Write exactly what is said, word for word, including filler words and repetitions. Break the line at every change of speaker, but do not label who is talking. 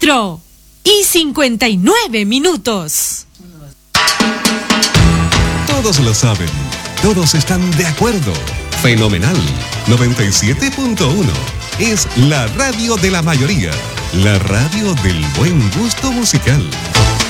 cuatro y cincuenta y nueve minutos.
Todos lo saben, todos están de acuerdo. Fenomenal. noventa y siete punto uno es la radio de la mayoría, la radio del buen gusto musical.